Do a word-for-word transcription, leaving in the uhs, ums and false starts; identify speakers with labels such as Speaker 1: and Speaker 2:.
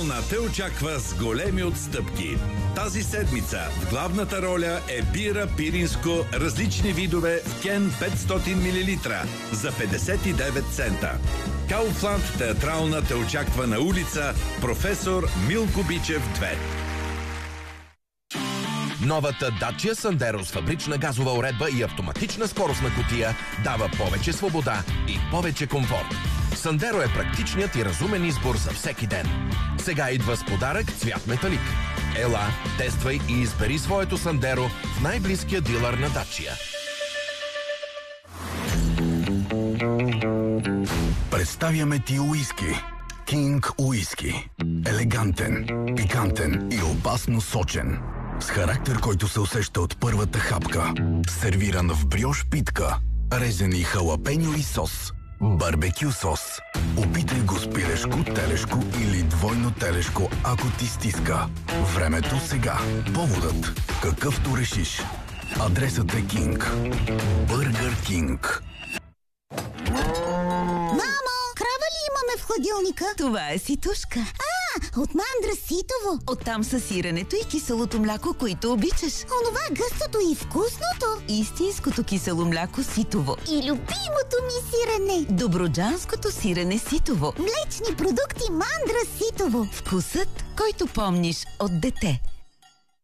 Speaker 1: театрална те очаква с големи отстъпки. Тази седмица в главната роля е бира пиринско, различни видове в кен петстотин милилитра за петдесет и девет цента. Кауфланд театрална те очаква на улица Професор Милко Бичев две.
Speaker 2: Новата Dacia Sandero с фабрична газова уредба и автоматична скоростна кутия дава повече свобода и повече комфорт. Sandero е практичният и разумен избор за всеки ден. Сега идва с подарък цвят металик. Ела, тествай и избери своето Sandero в най-близкия дилър на Dacia.
Speaker 3: Представяме ти уиски. Кинг уиски. Елегантен, пикантен и опасно сочен. С характер, който се усеща от първата хапка. Сервиран в брioш питка. Резени халапеньо и сос. Барбекю сос. Опитай го с пилешко, телешко или двойно телешко, ако ти стиска. Времето сега. Поводът. Какъвто решиш. Адресът е Кинг. Бъргър Кинг.
Speaker 4: Мамо, крава ли имаме в хладилника?
Speaker 5: Това е ситушка.
Speaker 4: А, от мандра ситово.
Speaker 5: Оттам са сиренето и киселото мляко, които обичаш.
Speaker 4: Онова гъстото и вкусното.
Speaker 5: Истинското кисело мляко ситово.
Speaker 4: И любимото ми сирене.
Speaker 5: Добруджанското сирене ситово.
Speaker 4: Млечни продукти мандра ситово.
Speaker 5: Вкусът, който помниш от дете.